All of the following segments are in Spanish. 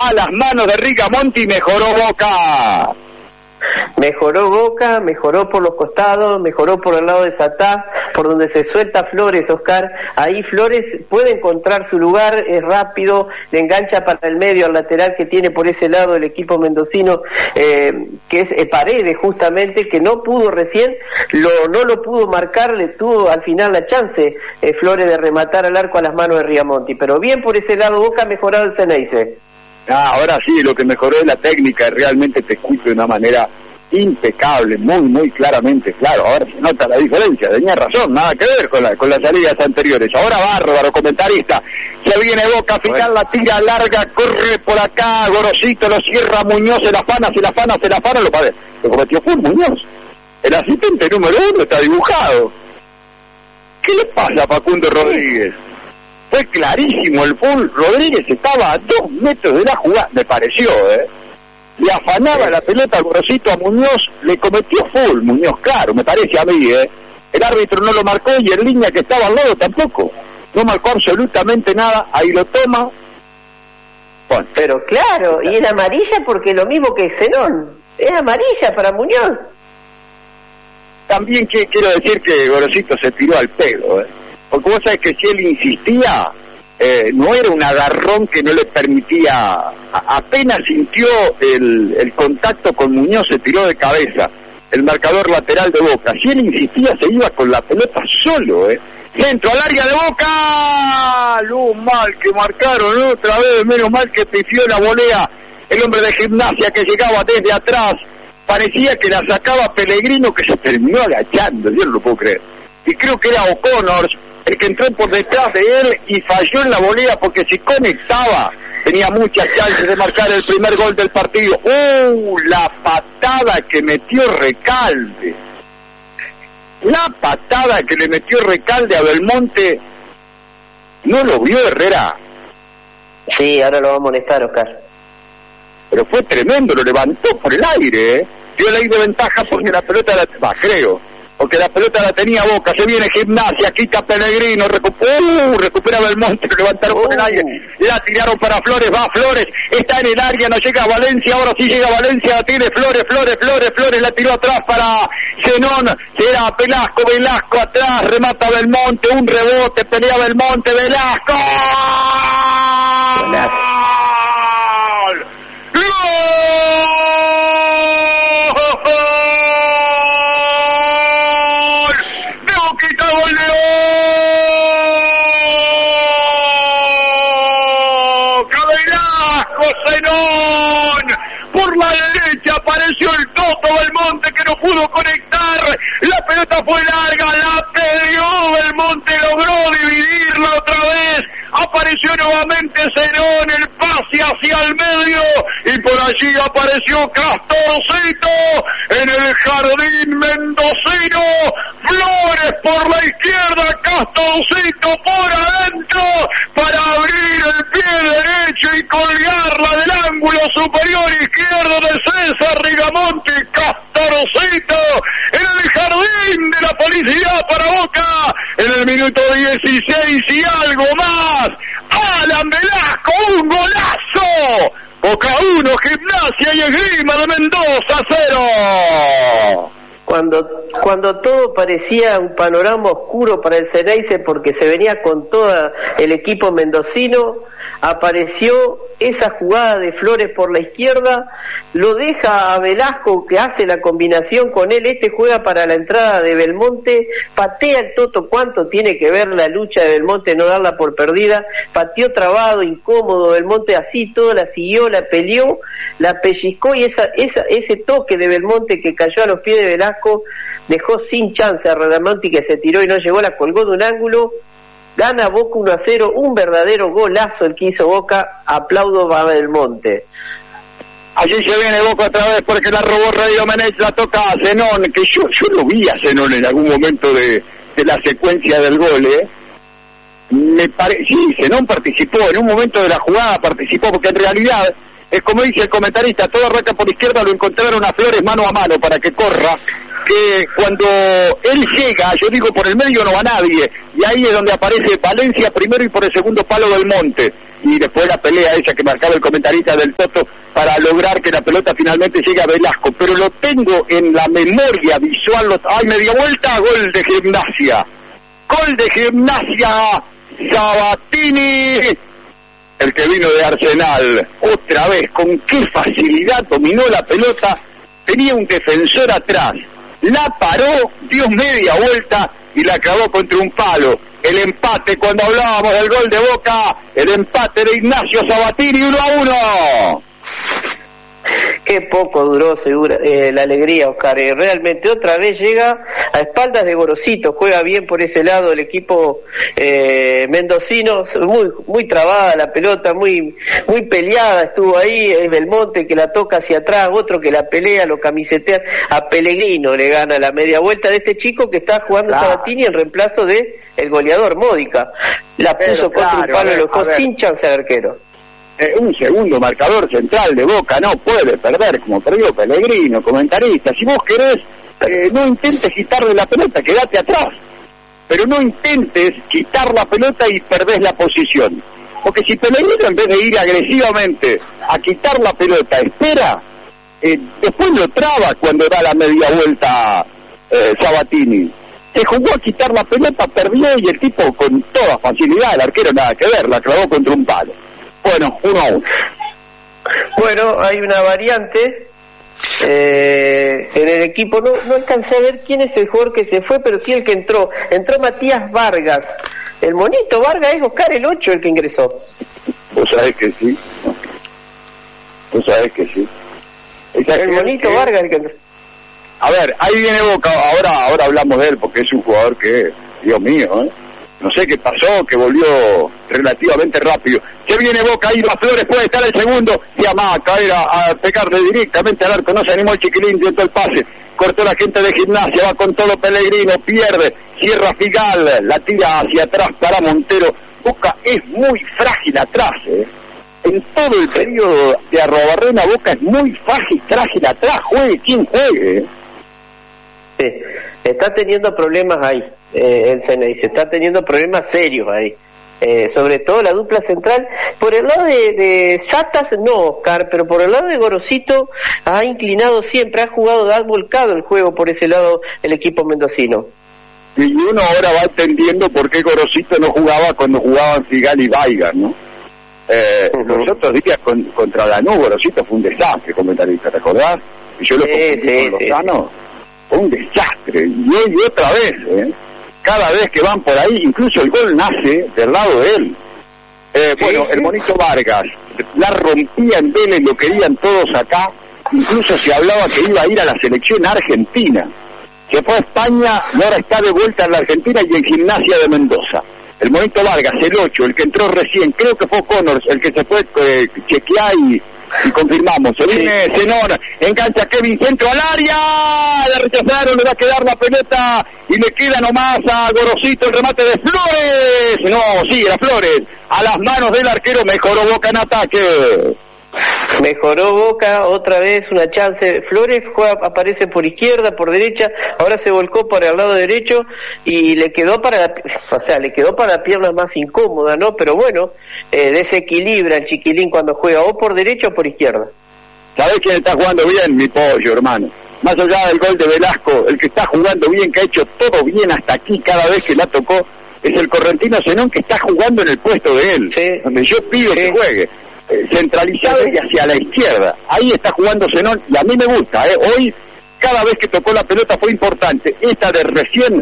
a las manos de Rigamonti y mejoró Boca. Mejoró Boca, mejoró por los costados, mejoró por el lado de Satá, por donde se suelta Flores, Oscar. Ahí Flores puede encontrar su lugar, es rápido, le engancha para el medio al lateral que tiene por ese lado el equipo mendocino, que es Paredes justamente, que no pudo recién, no lo pudo marcar, le tuvo al final la chance Flores de rematar al arco a las manos de Rigamonti. Pero bien por ese lado, Boca ha mejorado el Ceneice. Ahora sí, lo que mejoró es la técnica, realmente te escucho de una manera impecable, muy claramente, claro. Ahora se nota la diferencia, tenía razón, nada que ver con las salidas anteriores. Ahora bárbaro, comentarista, se viene Boca, final la tira larga, corre por acá, Gorosito, lo cierra Muñoz, se la afana, lo cometió full Muñoz. El asistente número 1 está dibujado. ¿Qué le pasa a Facundo Rodríguez? Fue clarísimo el full, Rodríguez estaba a 2 metros de la jugada, me pareció, le afanaba la pelota al Gorosito a Muñoz, le cometió full Muñoz, claro, me parece a mí, el árbitro no lo marcó y en línea que estaba al lado tampoco, no marcó absolutamente nada, ahí lo toma. Bueno. Pero claro, y es amarilla porque lo mismo que Zenón, es amarilla para Muñoz. También quiero decir que Gorosito se tiró al pedo, porque vos sabés que si él insistía, no era un agarrón que no le permitía, apenas sintió el contacto con Muñoz, se tiró de cabeza, el marcador lateral de Boca. Si él insistía, se iba con la pelota solo, centro al área de Boca, lo mal que marcaron otra vez, menos mal que pifió la volea el hombre de Gimnasia que llegaba desde atrás, parecía que la sacaba Pellegrino, que se terminó agachando, yo no lo puedo creer, y creo que era O'Connor el que entró por detrás de él y falló en la volea, porque si conectaba tenía muchas chances de marcar el primer gol del partido. La patada que metió Recalde, la patada que le metió Recalde a Belmonte, ¿no lo vio Herrera? Sí, ahora lo va a molestar, Oscar. Pero fue tremendo, lo levantó por el aire, dio ley de ventaja porque la pelota porque la pelota la tenía Boca. Se viene Gimnasia, quita Pellegrino, recupera Belmonte, lo levantaron por el aire, la tiraron para Flores, va Flores, está en el área, no llega Valencia, ahora sí llega Valencia, la tiene Flores, la tiró atrás para Zenón, era Velasco atrás, remata Belmonte, un rebote, pelea Belmonte, Velasco. Por la derecha apareció el Toto Belmonte, que no pudo conectar, la pelota fue larga, la perdió Belmonte, logró dividirla otra vez, apareció nuevamente Zenón, el pase hacia el medio, y por allí apareció Castorcito en el jardín mendocino, Flores por la izquierda, Castorcito por adentro, para abrir el pie derecho y colgarla del ángulo superior izquierdo de César Rigamonti. Castorcito en el jardín de la felicidad para Boca, en el minuto 16 y algo más, Alan Velasco, un golazo. Boca 1, Gimnasia y Esgrima de Mendoza 0. Cuando todo parecía un panorama oscuro para el Ceneice porque se venía con todo el equipo mendocino, apareció esa jugada de Flores por la izquierda, lo deja a Velasco que hace la combinación con él, juega para la entrada de Belmonte, patea el Toto, cuánto tiene que ver la lucha de Belmonte, no darla por perdida, pateó trabado, incómodo, Belmonte así todo la siguió, la peleó, la pellizcó y ese toque de Belmonte que cayó a los pies de Velasco dejó sin chance a Rigamonti, que se tiró y no llegó, la colgó de un ángulo. Gana Boca 1-0, un verdadero golazo el que hizo Boca, aplaudo a Belmonte. Allí se viene Boca otra vez porque la robó Radio Menech, la toca a Zenón, que yo lo vi a Zenón en algún momento de la secuencia del gol, sí, Zenón participó, en un momento de la jugada participó, porque en realidad, es como dice el comentarista, todo arranca por izquierda, lo encontraron a Flores mano a mano para que corra, que cuando él llega, yo digo por el medio no va nadie, y ahí es donde aparece Valencia primero y por el segundo palo Belmonte. y después la pelea esa que marcaba el comentarista del Toto para lograr que la pelota finalmente llegue a Velasco, pero lo tengo en la memoria visual. ¡Ay, media vuelta! Gol de Gimnasia. Gol de Gimnasia. Sabatini, el que vino de Arsenal. Otra vez, con qué facilidad dominó la pelota. Tenía un defensor atrás. La paró, dio media vuelta y la clavó contra un palo. El empate, cuando hablábamos del gol de Boca, el empate de Ignacio Sabatini, 1-1. Qué poco duró la alegría, Oscar. Realmente otra vez llega a espaldas de Gorosito, juega bien por ese lado el equipo mendocino, muy trabada la pelota, muy peleada, estuvo ahí el Belmonte que la toca hacia atrás, otro que la pelea, lo camisetea, a Pellegrino le gana la media vuelta de este chico que está jugando Sabatini en reemplazo de el goleador Módica. La puso contra un palo y lo dejó sin chance al arquero. Un segundo marcador central de Boca no puede perder como perdió Pellegrino, comentarista. Si vos querés, no intentes quitarle la pelota, quédate atrás, pero no intentes quitar la pelota y perdés la posición, porque si Pellegrino, en vez de ir agresivamente a quitar la pelota, espera, después lo traba cuando da la media vuelta Sabatini. Se jugó a quitar la pelota, perdió, y el tipo con toda facilidad, el arquero nada que ver, la clavó contra un palo. Bueno, 1-1. Bueno, hay una variante en el equipo. No alcancé a ver quién es el jugador que se fue, pero sí el que entró. Entró Matías Vargas. El monito Vargas es Oscar el 8 el que ingresó. Vos sabés que sí. Vos sabés que sí. El monito Vargas el que entró. A ver, ahí viene Boca. Ahora hablamos de él porque es un jugador que, Dios mío, no sé qué pasó, que volvió relativamente rápido. Se viene Boca, ahí va Flores, puede estar el segundo, y amaca, era a pegarle directamente al arco, no se animó el chiquilín, intentó el pase, cortó la gente de Gimnasia, va con todo Pellegrino, pierde, cierra Figal, la tira hacia atrás para Montero. Boca es muy frágil atrás, En todo el periodo de Arrobarrena, Boca es muy frágil atrás, juegue quien juegue. Sí, está teniendo problemas ahí, el Ceneice, está teniendo problemas serios ahí, sobre todo la dupla central. Por el lado de Satas, no, Oscar, pero por el lado de Gorosito ha inclinado siempre, ha volcado el juego por ese lado el equipo mendocino. Y uno ahora va entendiendo por qué Gorosito no jugaba cuando jugaban Figal y Weigand, ¿no? Los otros días contra Lanús, Gorosito fue un desastre, comentarista, ¿te acordás? Y yo lo confundí con Lozano. Un desastre, y hoy otra vez, cada vez que van por ahí, incluso el gol nace del lado de él. Bueno, el monito Vargas la rompía en Vélez, lo querían todos acá, incluso se hablaba que iba a ir a la selección argentina. Se fue a España y ahora está de vuelta en la Argentina y en Gimnasia de Mendoza. El monito Vargas, el 8, el que entró recién, creo que fue Connors, el que se fue chequear y confirmamos. Se viene Zenón, engancha Kevin, centro al área, la rechazaron, le va a quedar la pelota y le queda nomás a Gorosito el remate de Flores. No, sí, era Flores, a las manos del arquero. Mejoró Boca en ataque. Mejoró Boca, otra vez una chance. Flores aparece por izquierda, por derecha, ahora se volcó para el lado derecho y le quedó para la pierna más incómoda, ¿no? Pero bueno, desequilibra el chiquilín cuando juega o por derecha o por izquierda. ¿Sabés quién está jugando bien? Mi pollo, hermano. Más allá del gol de Velasco, el que está jugando bien, que ha hecho todo bien hasta aquí cada vez que la tocó, es el correntino Zenón, que está jugando en el puesto de él, donde yo pido que juegue. Centralizado y hacia la izquierda, ahí está jugando Zenón y a mí me gusta, hoy cada vez que tocó la pelota fue importante. Esta de recién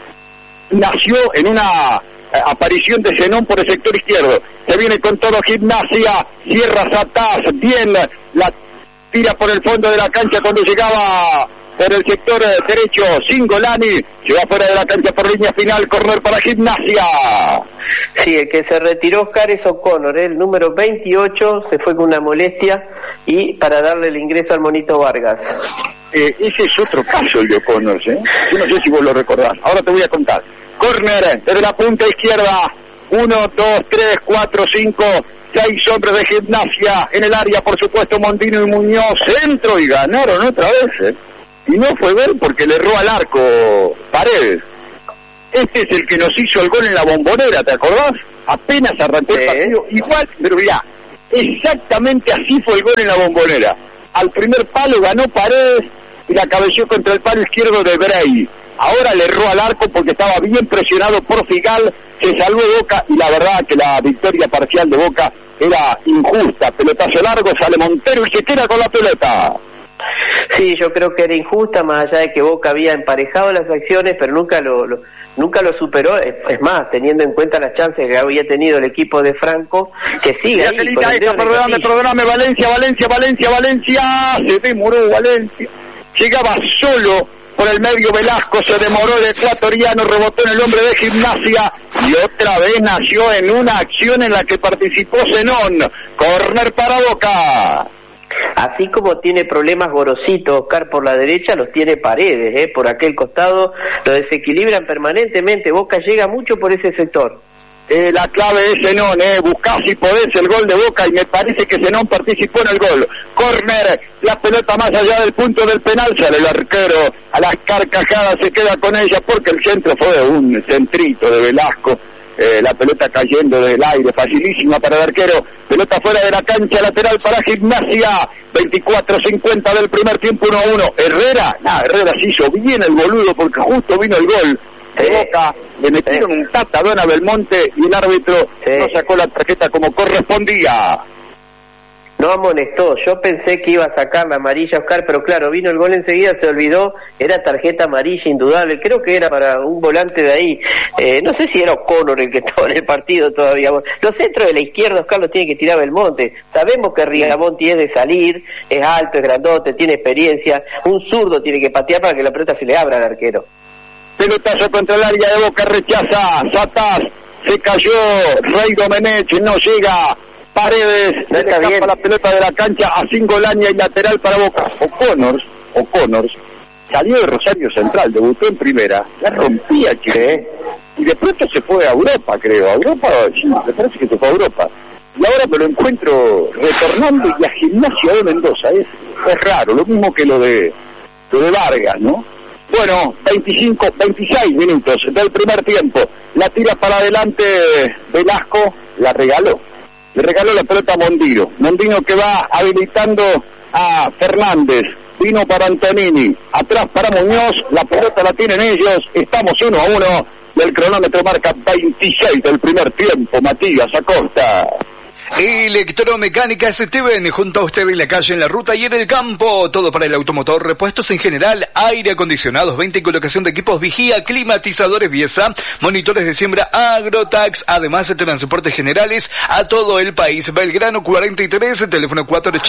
nació en una aparición de Zenón por el sector izquierdo, se viene con todo Gimnasia, cierra Satás, bien, la tira por el fondo de la cancha cuando llegaba por el sector derecho, Singolani, se va fuera de la cancha por línea final, correr para Gimnasia. Sí, el que se retiró, Oscar, es O'Connor, el número 28, se fue con una molestia y para darle el ingreso al monito Vargas. Ese es otro caso, el de O'Connor, Yo no sé si vos lo recordás, ahora te voy a contar. Corner desde la punta izquierda, 1, 2, 3, 4, 5, 6 hombres de Gimnasia en el área, por supuesto, Mondino y Muñoz, centro, y ganaron otra vez, Y no fue ver porque le erró al arco Paredes. Este es el que nos hizo el gol en la Bombonera, ¿te acordás? Apenas arrancó el partido, igual, pero mirá, exactamente así fue el gol en la Bombonera. Al primer palo ganó Paredes y la cabeció contra el palo izquierdo de Bray. Ahora le erró al arco porque estaba bien presionado por Figal, se salvó Boca y la verdad que la victoria parcial de Boca era injusta. Pelotazo largo, sale Montero y se queda con la pelota. Sí, yo creo que era injusta, más allá de que Boca había emparejado las acciones, pero nunca lo superó. Es más, teniendo en cuenta las chances que había tenido el equipo de Franco, que sigue ahí. Perdóname, Valencia, se demoró Valencia. Llegaba solo por el medio Velasco, se demoró el ecuatoriano, rebotó en el hombre de Gimnasia y otra vez nació en una acción en la que participó Zenón. Córner para Boca. Así como tiene problemas Gorosito, Oscar, por la derecha, los tiene Paredes, por aquel costado, lo desequilibran permanentemente. Boca llega mucho por ese sector. La clave es Zenón, buscá si podés el gol de Boca y me parece que Zenón participó en el gol. Córner, la pelota más allá del punto del penal, sale el arquero a las carcajadas, se queda con ella porque el centro fue un centrito de Velasco. La pelota cayendo del aire, facilísima para el arquero, pelota fuera de la cancha, lateral para Gimnasia, 24:50 del primer tiempo, 1-1. Herrera se hizo bien el boludo porque justo vino el gol de Boca, le metieron un patadón a Belmonte y el árbitro no sacó la tarjeta como correspondía. No amonestó, yo pensé que iba a sacar la amarilla, Oscar, pero claro, vino el gol enseguida, se olvidó, era tarjeta amarilla indudable, creo que era para un volante de ahí, no sé si era O'Connor el que estaba en el partido todavía. Los centros de la izquierda, Oscar, los tiene que tirar Belmonte, sabemos que Rigamonti es de salir, es alto, es grandote, tiene experiencia, un zurdo tiene que patear para que la pelota se le abra al arquero. Pelotazo contra el área de Boca, rechaza, Satás, se cayó, Rey Domenech, no llega, Paredes, se escapa la pelota de la cancha a Cingolaña y lateral para Boca. O'Connor salió de Rosario Central, debutó en primera, la rompía Chile, y de pronto se fue a Europa, creo. Sí, me parece que se fue a Europa. Y ahora me lo encuentro retornando y a Gimnasia de Mendoza. Es raro, lo mismo que lo de Vargas, ¿no? Bueno, 26 minutos del primer tiempo. La tira para adelante Velasco, la regaló. Le regaló la pelota a Mondino. Mondino que va habilitando a Fernández. Vino para Antonini. Atrás para Muñoz. La pelota la tienen ellos. Estamos 1-1. Y el cronómetro marca 26 del primer tiempo. Matías Acosta. Electromecánica Steven, junto a usted en la calle, en la ruta y en el campo. Todo para el automotor, repuestos en general, aire acondicionados, venta y colocación de equipos vigía, climatizadores Biesa, monitores de siembra Agrotax, además de transportes generales a todo el país. Belgrano 43, teléfono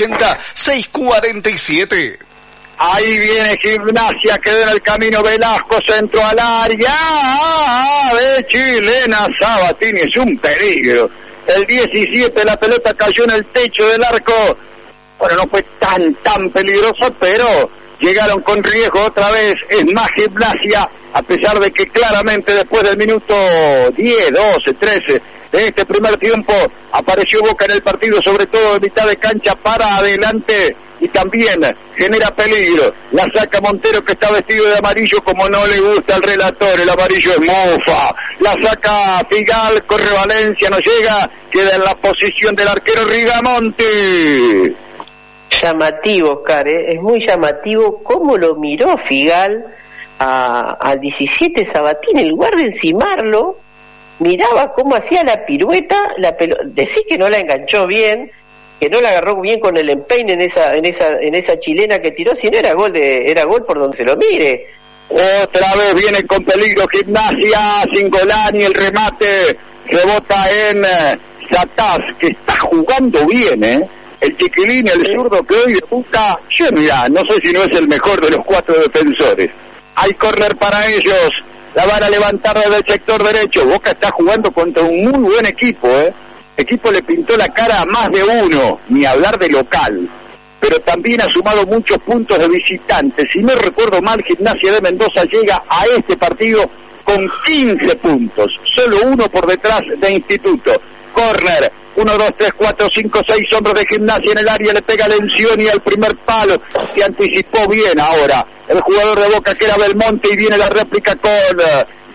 480-647. Ahí viene Gimnasia, quedó en el camino Velasco, centro al área de Chilena. Sabatini es un peligro. El 17, la pelota cayó en el techo del arco. Bueno, no fue tan peligroso, pero llegaron con riesgo otra vez. Es más Gimnasia, a pesar de que claramente después del minuto 10, 12, 13 de este primer tiempo apareció Boca en el partido, sobre todo en mitad de cancha para adelante, y también genera peligro. La saca Montero, que está vestido de amarillo como no le gusta al relator, el amarillo es mufa. La saca Figal, corre Valencia, no llega, queda en la posición del arquero Rigamonti. Llamativo, Oscar, es muy llamativo cómo lo miró Figal al 17 Sabatini, en lugar de encimarlo, miraba cómo hacía la pirueta, decís que no la enganchó bien, que no la agarró bien con el empeine en esa chilena que tiró, si no era gol por donde se lo mire. Otra vez viene con peligro Gimnasia, Cingolani, el remate rebota en Satás, que está jugando bien, el chiquilín, el zurdo que hoy debuta. Yo mirá, no sé si no es el mejor de los 4 defensores. Hay córner para ellos, la van a levantar desde el sector derecho. Boca está jugando contra un muy buen equipo, equipo le pintó la cara a más de uno, ni hablar de local, pero también ha sumado muchos puntos de visitantes. Si no recuerdo mal, Gimnasia de Mendoza llega a este partido con 15 puntos, solo uno por detrás de Instituto. Córner, 1, 2, 3, 4, 5, 6 hombres de Gimnasia en el área, le pega Lencioni al primer palo, se anticipó bien ahora el jugador de Boca, que era Belmonte, y viene la réplica con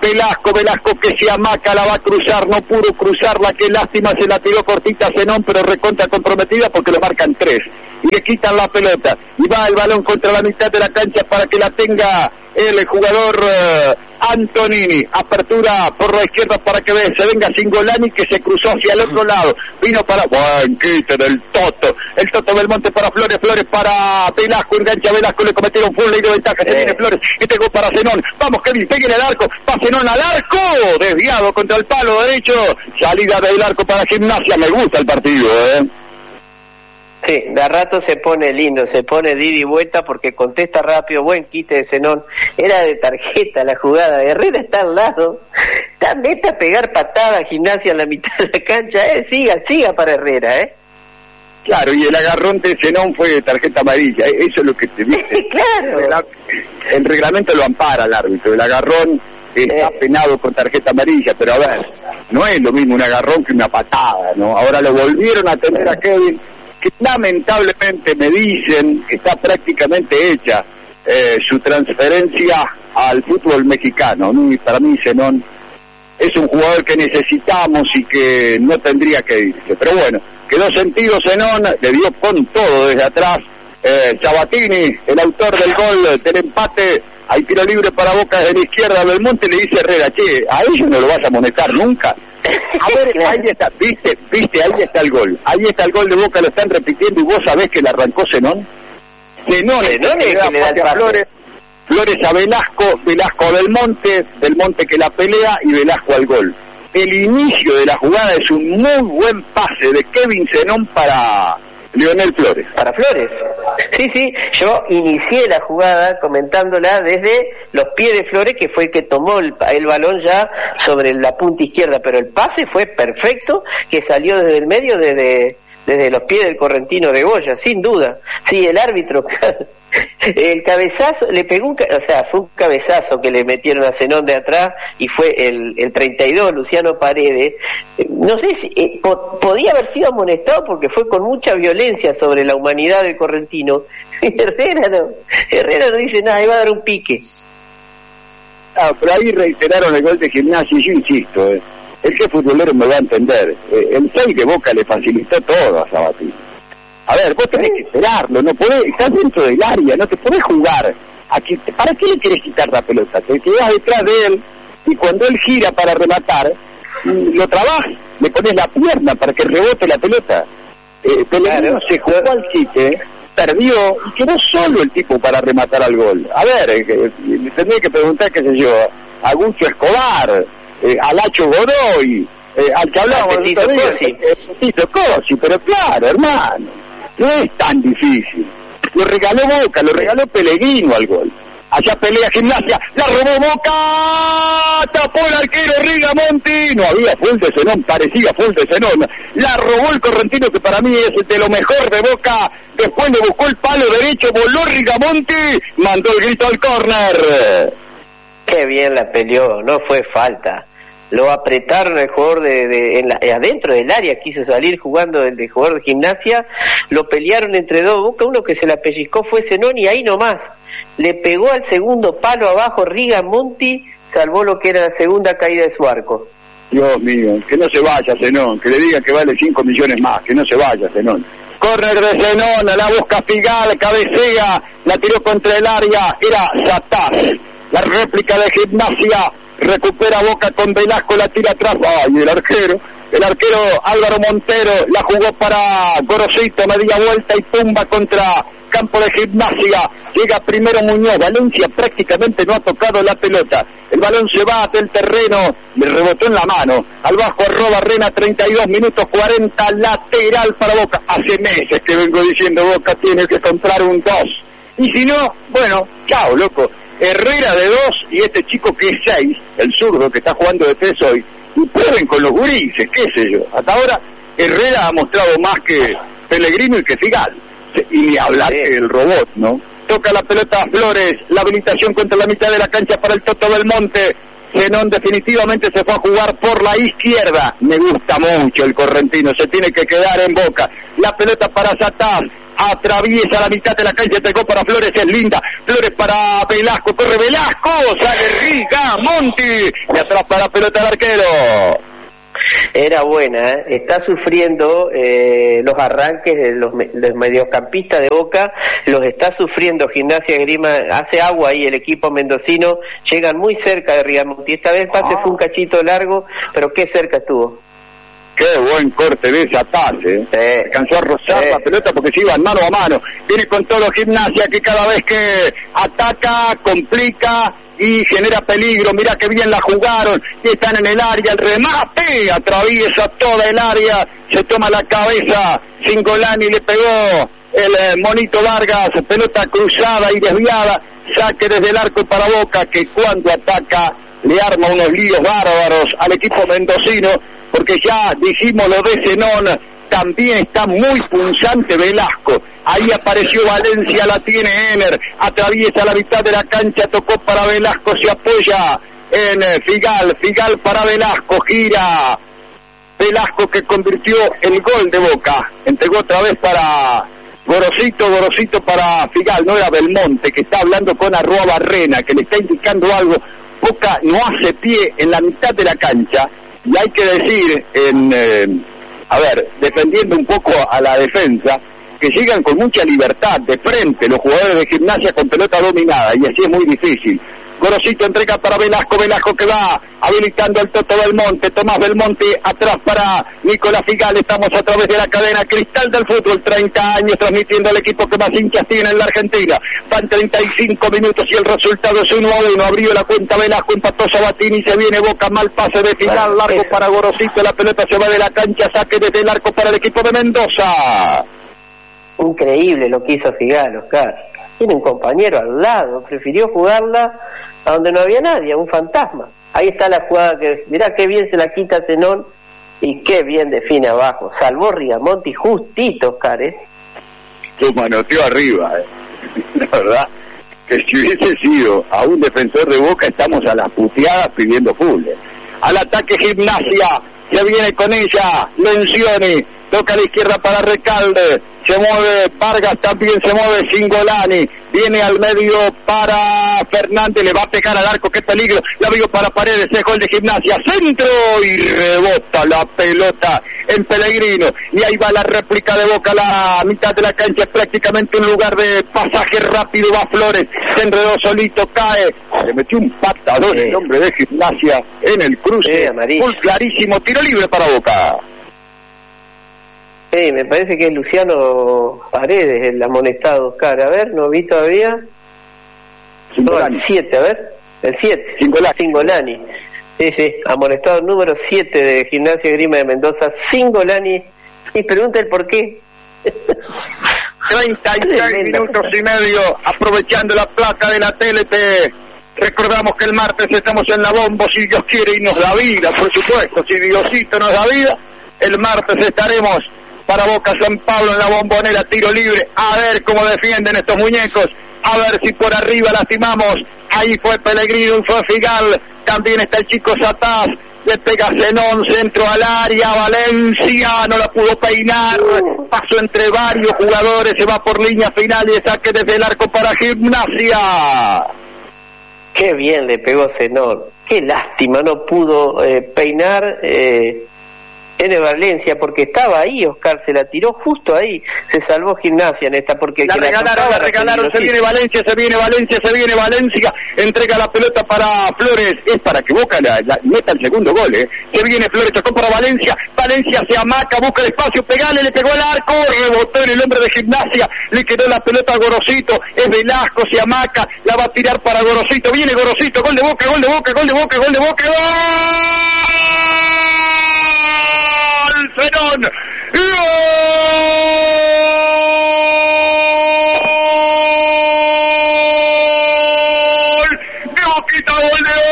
Velasco que se amaca, la va a cruzar, no pudo cruzarla, qué lástima, se la tiró cortita a Zenón, pero recontra comprometida porque lo marcan 3, y le quitan la pelota, y va el balón contra la mitad de la cancha para que la tenga el jugador Antonini, apertura por la izquierda para que se venga Cingolani, que se cruzó hacia el otro lado, vino para, buen quite del Toto, el Toto Belmonte para Flores para Velasco, engancha Velasco, le cometieron full ley de ventaja, se viene Flores, y tengo para Zenón, vamos Kevin, peguen el arco, va Zenón al arco, desviado contra el palo derecho, salida del arco para Gimnasia, me gusta el partido, Sí, de a rato se pone lindo, se pone de ida y vuelta porque contesta rápido, buen quite de Zenón, era de tarjeta la jugada, Herrera está al lado, está meta a pegar patada Gimnasia en la mitad de la cancha, siga para Herrera, Claro, y el agarrón de Zenón fue de tarjeta amarilla, eso es lo que te dice. Claro. El reglamento lo ampara al árbitro, el agarrón está penado con tarjeta amarilla, pero a ver, no es lo mismo un agarrón que una patada, ¿no? Ahora lo volvieron a tener a Kevin, que lamentablemente me dicen que está prácticamente hecha su transferencia al fútbol mexicano, ¿no? Y para mí Zenón es un jugador que necesitamos y que no tendría que irse, pero bueno, quedó sentido Zenón, le dio con todo desde atrás, Sabatini, el autor del gol del empate, hay tiro libre para Boca desde la izquierda, Belmonte le dice Herrera, che, a ellos no lo vas a amonestar nunca. A ver, ahí está, viste, ahí está el gol de Boca, lo están repitiendo y vos sabés que le arrancó Zenón. Zenón es que le da Flores a Velasco a Belmonte que la pelea y Velasco al gol. El inicio de la jugada es un muy buen pase de Kevin Zenón para Leonel Flores. Para Flores. Sí, yo inicié la jugada comentándola desde los pies de Flores, que fue el que tomó el balón ya sobre la punta izquierda, pero el pase fue perfecto, que salió desde el medio, desde los pies del correntino de Goya, sin duda. Sí, el árbitro, el cabezazo, le pegó fue un cabezazo que le metieron a Zenón de atrás, y fue el 32, Luciano Paredes. No sé si podía haber sido amonestado porque fue con mucha violencia sobre la humanidad del correntino. Herrera no dice nada, iba a dar un pique. Pero ahí reiteraron el gol de Gimnasia y yo insisto, el que futbolero me va a entender, el 6 de Boca le facilitó todo a Sabatini. A ver, vos tenés que esperarlo, no podés, estás dentro del área, no te podés jugar. Aquí, ¿para qué le querés quitar la pelota? Te quedás detrás de él y cuando él gira para rematar, lo trabás, le pones la pierna para que rebote la pelota. Pellegrino se jugó al quite, perdió y quedó solo el tipo para rematar al gol. A ver, tendría que preguntar, qué sé yo, a Gucho Escobar, a Lacho Godoy, al que hablábamos el otro día, Tito Cosi, pero claro, hermano, no es tan difícil. Lo regaló Boca, lo regaló Pellegrino al gol. Allá pelea Gimnasia, la robó Boca, tapó el arquero Rigamonti, no había full de Zenón, parecía full de Zenón, la robó el correntino, que para mí es de lo mejor de Boca, después le buscó el palo derecho, voló Rigamonti, mandó el grito al córner. Qué bien la peleó, no fue falta. Lo apretaron el jugador adentro del área, quiso salir jugando el jugador de Gimnasia, lo pelearon entre dos Boca, uno que se la pellizcó fue Zenón y ahí nomás, le pegó al segundo palo abajo Rigamonti, salvó lo que era la segunda caída de su arco. Dios mío, que no se vaya Zenón, que le digan que vale 5 millones más, que no se vaya Zenón. Córner de Zenón, la busca Figal, cabecea, la tiró contra el área, era Satás, la réplica de Gimnasia. Recupera Boca con Velasco, la tira atrás, ay, el arquero Álvaro Montero, la jugó para Gorosito, media vuelta y tumba contra campo de Gimnasia, llega primero Muñoz, Valencia prácticamente no ha tocado la pelota, el balón se va del terreno, le rebotó en la mano, al bajo arroba Rena, 32 minutos 40, lateral para Boca, hace meses que vengo diciendo Boca tiene que comprar un 2, y si no, bueno, chao loco, Herrera de 2 y este chico que es 6, el zurdo que está jugando de 3 hoy, y prueben con los gurises, qué sé yo. Hasta ahora Herrera ha mostrado más que Pellegrino y que Figal, y ni hablar que el robot, ¿no? Toca la pelota a Flores, la habilitación contra la mitad de la cancha para el Toto Belmonte, Zenón definitivamente se fue a jugar por la izquierda. Me gusta mucho el correntino, se tiene que quedar en Boca. La pelota para Sataz, atraviesa la mitad de la cancha, entregó para Flores, es linda. Flores para Velasco, corre Velasco, sale Rigamonti, y atrás para la pelota del arquero. Era buena, ¿eh? Está sufriendo los arranques de los mediocampistas de Boca, los está sufriendo Gimnasia Grima, hace agua ahí el equipo mendocino, llegan muy cerca de Rigamonti, esta vez el pase fue un cachito largo, pero qué cerca estuvo. Qué buen corte de esa pase, alcanzó a rozar la pelota porque se iban mano a mano. Viene con todo Gimnasia que cada vez que ataca, complica y genera peligro. Mirá que bien la jugaron, y están en el área, el remate, atraviesa toda el área, se toma la cabeza, Cingolani le pegó el monito Vargas, pelota cruzada y desviada, saque desde el arco para Boca, que cuando ataca le arma unos líos bárbaros al equipo mendocino, porque ya dijimos lo de Zenón, también está muy punzante Velasco. Ahí apareció Valencia, la tiene Ener, atraviesa la mitad de la cancha, tocó para Velasco, se apoya en Figal para Velasco, gira Velasco que convirtió el gol de Boca, entregó otra vez para Gorosito para Figal, no era Belmonte, que está hablando con Arroa Barrena, que le está indicando algo. Boca no hace pie en la mitad de la cancha, y hay que decir, defendiendo un poco a la defensa, que llegan con mucha libertad de frente los jugadores de Gimnasia con pelota dominada, y así es muy difícil. Gorosito entrega para Velasco que va habilitando al Toto Belmonte, Tomás Belmonte atrás para Nicolás Figal. Estamos a través de la cadena Cristal del Fútbol, 30 años transmitiendo el equipo que más hinchas tiene en la Argentina. Van 35 minutos y el resultado es 1-1, abrió la cuenta Velasco, empató Sabatini, se viene Boca, mal pase de Figal, largo para Gorosito, la pelota se va de la cancha, saque desde el arco para el equipo de Mendoza. Increíble lo que hizo Figal, Oscar. Tiene un compañero al lado, prefirió jugarla a donde no había nadie, un fantasma. Ahí está la jugada que, mirá qué bien se la quita Zenón y qué bien define abajo. Salvó Rigamonti justito, Oscar, Lo manoteó arriba, La verdad, que si hubiese sido a un defensor de Boca, estamos a las puteadas pidiendo fútbol. Al ataque Gimnasia, se viene con ella, Lencioni, toca a la izquierda para Recalde, se mueve Vargas, también se mueve Cingolani, viene al medio para Fernández, le va a pegar al arco, qué peligro, la vio para Paredes, es gol de Gimnasia, centro y rebota la pelota en Pellegrino, y ahí va la réplica de Boca, la mitad de la cancha es prácticamente un lugar de pasaje rápido, va Flores, se enredó solito, cae, le metió un patadón el hombre de Gimnasia en el cruce, muy clarísimo, tiro libre para Boca. Me parece que es Luciano Paredes el amonestado, Oscar. A ver, no vi todavía. Cingolani. No, el 7, a ver. El 7. Cingolani. Sí, amonestado número 7 de Gimnasia Grima de Mendoza, Cingolani. Y pregunta el por qué. 36 minutos y medio, aprovechando la placa de la TLT. Recordamos que el martes estamos en la Bombo, si Dios quiere y nos da vida, por supuesto. Si Diosito nos da vida, el martes estaremos para Boca San Pablo en la Bombonera, tiro libre, a ver cómo defienden estos muñecos, a ver si por arriba lastimamos. Ahí fue Pellegrino y fue Figal, también está el chico Sataz, le pega Zenón, centro al área, Valencia no la pudo peinar, pasó entre varios jugadores, se va por línea final y saque desde el arco para Gimnasia. Qué bien le pegó Zenón, qué lástima, no pudo peinar N. Valencia, porque estaba ahí, Oscar, se la tiró justo ahí, se salvó Gimnasia en esta, porque la regalaron, se viene Valencia, entrega la pelota para Flores, es para que Boca la meta el segundo gol, se viene Flores, tocó para Valencia se amaca, busca el espacio, pegale, le pegó al arco, rebotó en el hombre de Gimnasia, le quedó la pelota a Gorosito, es Velasco, se amaca, la va a tirar para Gorosito, viene Gorosito, gol de Boca, ¡gol! Zenón, ¡gol! ¡De Boquita, gol de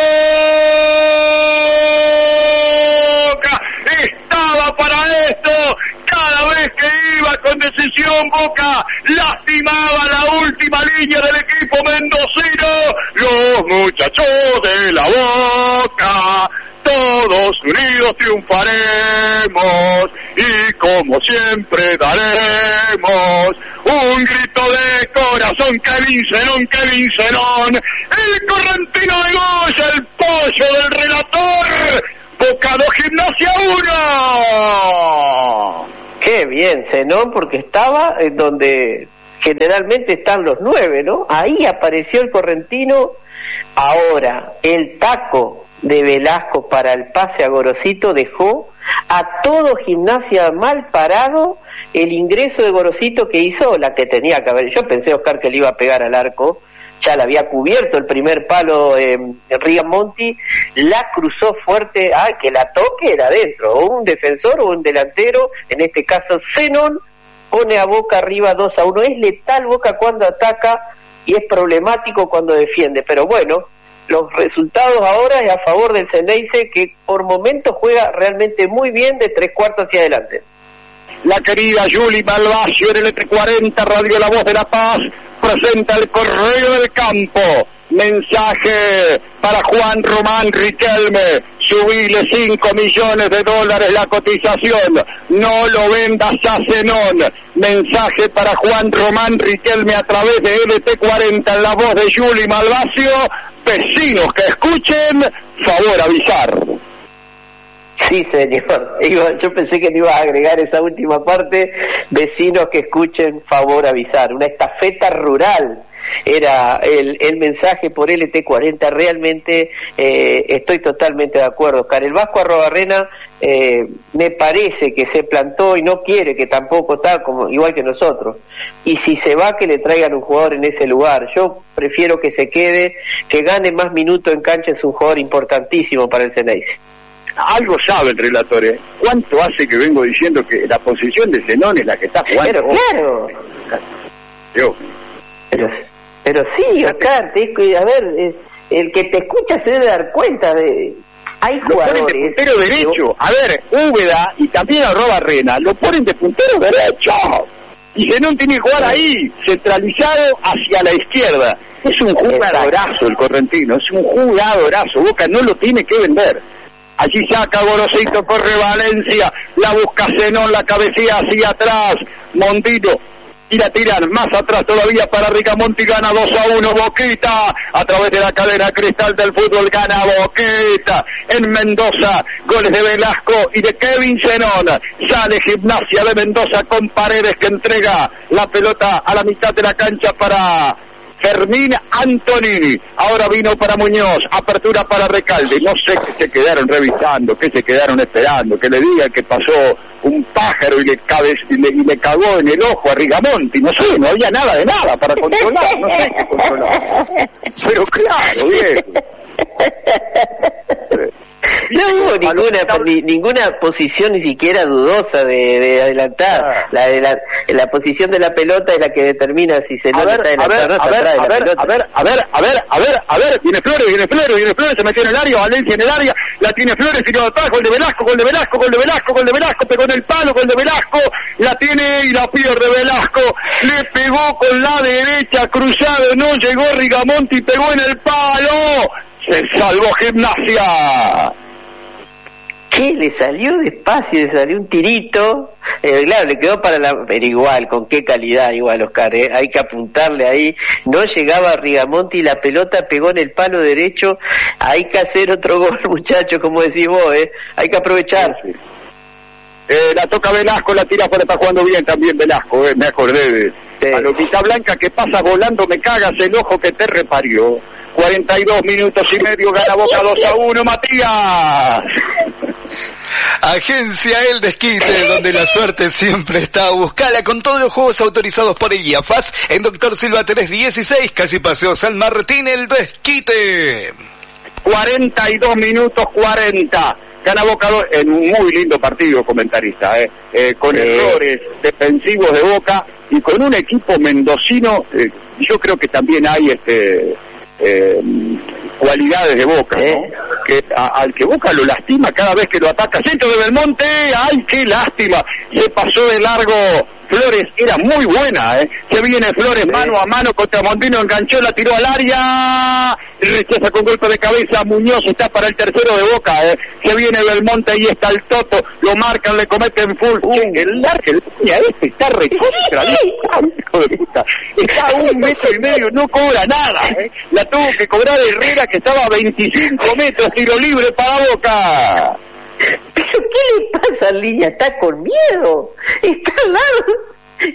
Boca! Estaba para esto, cada vez que iba con decisión Boca, lastimaba la última línea del equipo mendocino. Los muchachos de la Boca, todos unidos triunfaremos y como siempre daremos un grito de corazón. Kevin Zenón, el correntino de Goya, el pollo del relator. Boca 2, Gimnasia 1. Qué bien, Zenón, porque estaba en donde generalmente están los 9, ¿no? Ahí apareció el correntino. Ahora, el taco de Velasco para el pase a Gorosito dejó a todo Gimnasia mal parado. El ingreso de Gorosito que hizo, la que tenía que haber, yo pensé, Oscar, que le iba a pegar al arco, ya la había cubierto el primer palo Rigamonti, la cruzó fuerte, que la toque era adentro, o un defensor o un delantero, en este caso Zenón, pone a Boca arriba 2-1, es letal Boca cuando ataca y es problemático cuando defiende, pero bueno, los resultados ahora es a favor del Ceneice, que por momentos juega realmente muy bien de 3/4 hacia adelante. La querida Yuli Malvasio en el ET40, Radio La Voz de La Paz, presenta el correo del campo. Mensaje para Juan Román Riquelme: subile $5 millones la cotización, no lo vendas a Zenón. Mensaje para Juan Román Riquelme a través de LT40 en la voz de Yuli Malvasio: vecinos que escuchen, favor avisar. Sí, señor. Yo pensé que le iba a agregar esa última parte, vecinos que escuchen, favor avisar. Una estafeta rural era el mensaje por LT40. Realmente estoy totalmente de acuerdo, Oscar. El Vasco Arrobarrena me parece que se plantó y no quiere, que tampoco está como igual que nosotros. Y si se va, que le traigan un jugador en ese lugar. Yo prefiero que se quede, que gane más minutos en cancha, es un jugador importantísimo para el Ceneice. Algo sabe el relator, ¿eh? ¿Cuánto hace que vengo diciendo que la posición de Zenón es la que está jugando? Pero claro. Yo. Pero sí, Oscar, a ver, el que te escucha se debe dar cuenta de... Hay jugadores... Lo ponen de puntero derecho. A ver, Úbeda y también Arrobarrena lo ponen de puntero derecho. Y Zenón tiene que jugar ahí, centralizado hacia la izquierda. Es un jugadorazo el correntino, es un jugadorazo. Boca no lo tiene que vender. Allí saca Gorosito, corre Valencia, la busca Zenón, la cabecilla hacia atrás, Mondino, y la tiran más atrás todavía para Rigamonti, gana 2-1, Boquita, a través de la cadena cristal del fútbol, gana Boquita, en Mendoza, goles de Velasco y de Kevin Zenón, sale Gimnasia de Mendoza con Paredes que entrega la pelota a la mitad de la cancha para Fermín Antonini, ahora vino para Muñoz, apertura para Recalde, no sé qué se quedaron revisando, qué se quedaron esperando, que le digan que pasó un pájaro y le cagó en el ojo a Rigamonti, no sé, no había nada de nada para controlar, no sé qué controlar, pero claro, viejo. No hubo ninguna posición ni siquiera dudosa de adelantar. La posición de la pelota es la que determina si se no está adelantado o no está atrás de la pelota. A ver, viene Flores, se metió en el área, Valencia en el área, la tiene Flores, tiró atrás, gol de Velasco, pegó en el palo, gol de Velasco, la tiene y la pierde Velasco, le pegó con la derecha, cruzado, no llegó Rigamonti, pegó en el palo, se salvó Gimnasia. ¿Qué? Le salió despacio, le salió un tirito, claro, le quedó para la... Pero igual, con qué calidad, igual, Oscar, hay que apuntarle ahí, no llegaba Rigamonti y la pelota pegó en el palo derecho, hay que hacer otro gol, muchachos, como decís vos, hay que aprovechar. Sí. La toca Velasco, la tira para, está jugando bien también Velasco, me acordé de... Sí. A Loquita Blanca que pasa volando, me cagas el ojo que te reparió. 42 minutos y medio, gana Boca 2-1, Matías. Agencia El Desquite, donde la suerte siempre está. Buscala con todos los juegos autorizados por el IAFAS en Doctor Silva 316, casi Paseo San Martín, El Desquite. 42 minutos 40. Gana Boca 2 en un muy lindo partido, comentarista, con errores defensivos de Boca y con un equipo mendocino. Yo creo que también hay cualidades de Boca, ¿no? Que al que Boca lo lastima cada vez que lo ataca. Centro de Belmonte, ¡ay, qué lástima! Se pasó de largo Flores era muy buena, Se viene Flores mano a mano contra Mondino, enganchó, la tiró al área, rechaza con golpe de cabeza, Muñoz está para el tercero de Boca, Se viene Belmonte, ahí está el Toto, lo marcan, le cometen full. El Argentina está recontra, hijo de puta. Está a 1,5 metros, no cobra nada, La tuvo que cobrar Herrera, que estaba a 25 metros, tiro libre para Boca. ¿Pero qué le pasa al Línea? Está con miedo. Está al lado.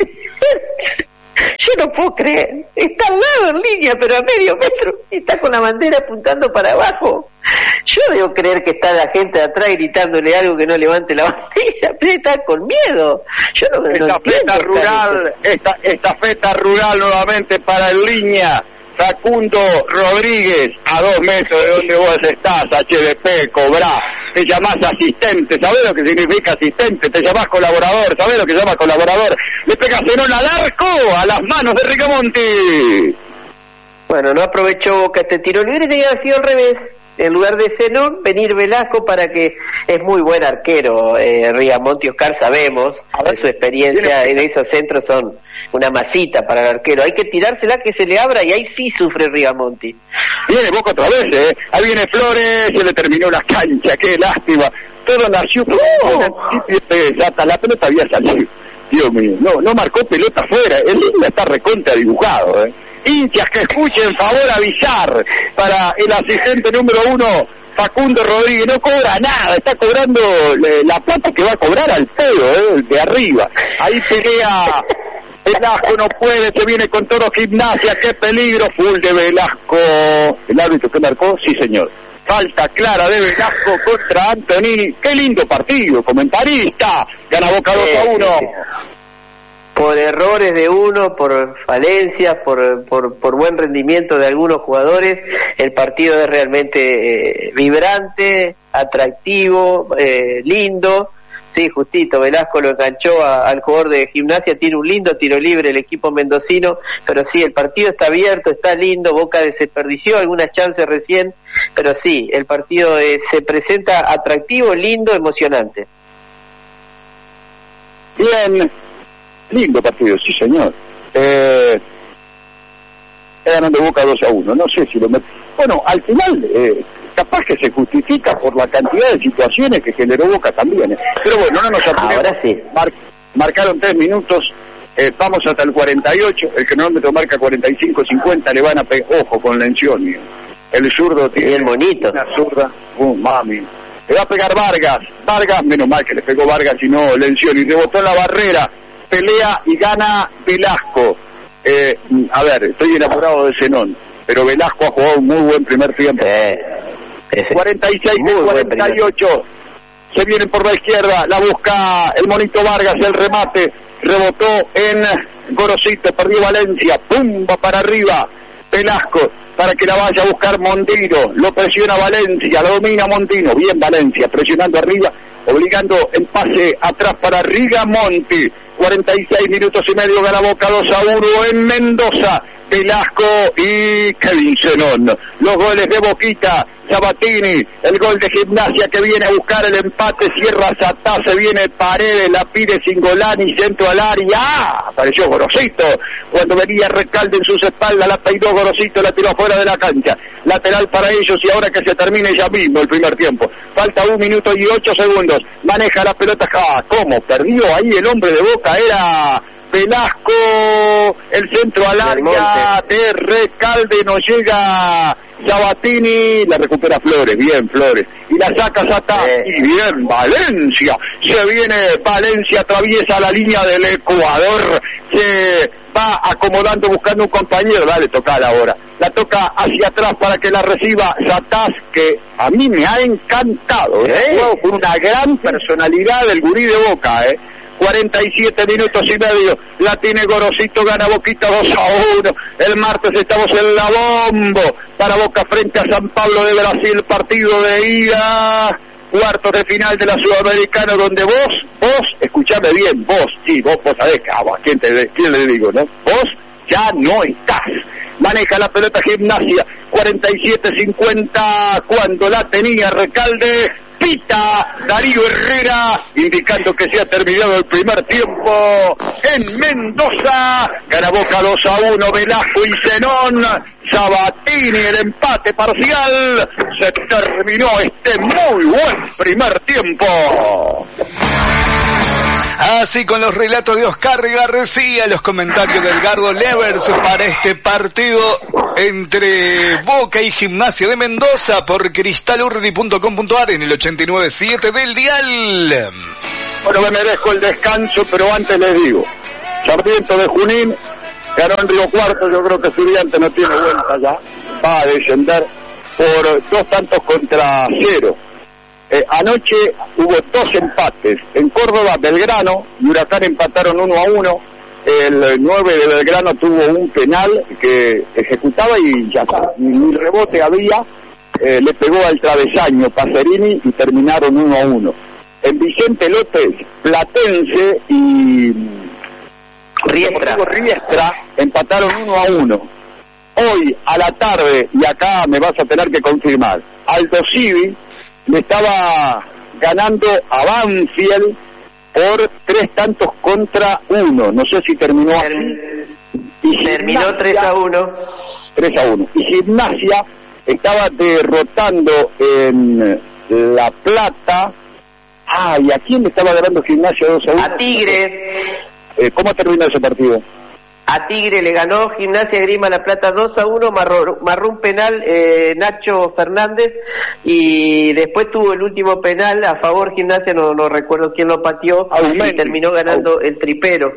Yo no puedo creer. Está al lado en Línea, pero a medio metro. Y está con la bandera apuntando para abajo. Yo debo creer que está la gente de atrás gritándole algo que no levante la bandera, pero está con miedo. Yo no estafeta rural, estafeta rural nuevamente para el Línea. Facundo Rodríguez, a 2 metros de donde vos estás, HDP, cobrá, te llamás asistente, ¿sabés lo que significa asistente? Te llamás colaborador, ¿sabés lo que se llama colaborador? Le pegas Zenón al arco, a las manos de Ricamonti. Bueno, no aprovechó Boca este tiro libre, tenía que haber sido al revés. En lugar de Zenón, venir Velasco, para que es muy buen arquero, Rigamonti. Oscar, sabemos, de su experiencia en esos centros son una masita para el arquero. Hay que tirársela que se le abra y ahí sí sufre Rigamonti. Viene Boca otra vez, Ahí viene Flores, se le terminó la cancha, qué lástima. Todo nació hasta la pelota había salido. Dios mío, no marcó pelota afuera, el está recontra dibujado, Hinchas que escuchen, favor avisar para el asistente número 1, Facundo Rodríguez, no cobra nada, está cobrando la plata que va a cobrar al pedo, de arriba. Ahí pelea Velasco, no puede, se viene con todo Gimnasia, qué peligro, full de Velasco. ¿El árbitro que marcó? Sí, señor. Falta clara de Velasco contra Antonini. Qué lindo partido, comentarista. Gana Boca 2-1. Por errores de uno, por falencias, por buen rendimiento de algunos jugadores, el partido es realmente vibrante, atractivo, lindo. Sí, justito, Velasco lo enganchó al jugador de Gimnasia, tiene un lindo tiro libre el equipo mendocino, pero sí, el partido está abierto, está lindo, Boca desperdició algunas chances recién, pero sí, el partido se presenta atractivo, lindo, emocionante. Bien, lindo partido, sí señor. Ganando Boca 2-1, no sé si lo met... Bueno, al final... capaz que se justifica por la cantidad de situaciones que generó Boca también. Pero bueno, no nos apuremos. Ahora sí. Marcaron 3 minutos, vamos hasta el 48, el cronómetro marca 45-50, le van a pegar, ojo con Lencioni. El zurdo tiene el monito. Una zurda, mami. Le va a pegar Vargas, menos mal que le pegó Vargas y no Lencioni, rebotó en la barrera, pelea y gana Velasco. A ver, estoy enamorado de Zenón, pero Velasco ha jugado un muy buen primer tiempo. 46-48, se vienen por la izquierda, la busca el monito Vargas, el remate, rebotó en Gorosito, perdió Valencia, pumba para arriba, Velasco, para que la vaya a buscar Mondino, lo presiona Valencia, lo domina Mondino, bien Valencia, presionando arriba, obligando el pase atrás para Rigamonti, 46 minutos y medio, gana Boca 2-1 en Mendoza. Velasco y Kevin Zenón. Los goles de Boquita, Sabatini, el gol de Gimnasia que viene a buscar el empate, cierra Satá, se viene Paredes, la pide Singolani, centro al área, apareció Gorosito, cuando venía Recalde en sus espaldas, la peinó Gorosito, la tiró fuera de la cancha, lateral para ellos y ahora que se termine ya mismo el primer tiempo, falta 1 minuto y 8 segundos, maneja la pelota, ¿cómo? Perdió ahí el hombre de Boca, era... Velasco, el centro al área de Recalde, no llega Sabatini, la recupera Flores, bien Flores, y la saca Satá, y bien Valencia, se viene Valencia, atraviesa la línea del Ecuador, se va acomodando buscando un compañero, dale, tocala ahora, la toca hacia atrás para que la reciba Satás, que a mí me ha encantado, con una gran personalidad del gurí de Boca, 47 minutos y medio, la tiene Gorosito, gana Boquita 2-1, el martes estamos en la Bombo, para Boca frente a San Pablo de Brasil, partido de ida, cuartos de final de la Sudamericana, donde vos, escuchame bien, vos sabés, ¿quién le digo, no? Vos ya no estás. Maneja la pelota Gimnasia, 47-50, cuando la tenía Recalde, Pita Darío Herrera, indicando que se ha terminado el primer tiempo en Mendoza. Gana Boca 2-1, Velasco y Zenón. Sabatini, el empate parcial. Se terminó este muy buen primer tiempo. Así con los relatos de Oscar García, los comentarios de Edgardo Levers para este partido entre Boca y Gimnasia de Mendoza por cristalurdi.com.ar en el 89.7 del dial. Bueno, me merezco el descanso, pero antes les digo, Sarmiento de Junín ganó en Río Cuarto. Yo creo que Estudiantes no tiene vuelta ya, va a descender por 2-0. Anoche hubo 2 empates. En Córdoba, Belgrano y Huracán empataron 1-1. El 9 de Belgrano tuvo un penal que ejecutaba y ya está, ni rebote había. Le pegó al travesaño Pacerini y terminaron 1-1. En Vicente López, Platense y Riestra empataron 1-1. Hoy a la tarde, y acá me vas a tener que confirmar, Aldo Civi le estaba ganando a Banfield por 3-1. No sé si terminó así. Terminó 3-1. 3-1. Y Gimnasia estaba derrotando en La Plata. ¿Y a quién le estaba ganando Gimnasia 2-1? A Tigre. ¿Cómo terminó ese partido? A Tigre le ganó Gimnasia Grima La Plata 2-1, marró un penal Nacho Fernández, y después tuvo el último penal a favor Gimnasia, no recuerdo quién lo pateó, y terminó ganando el tripero,